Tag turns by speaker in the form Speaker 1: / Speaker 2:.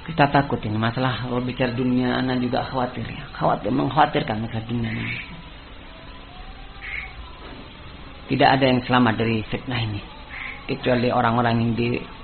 Speaker 1: Kita takut ini masalah kalau bicara dunia, anak juga khawatir ya. Mengkhawatirkan masalah dunia ini. Tidak ada yang selamat dari fitnah ini kecuali orang-orang yang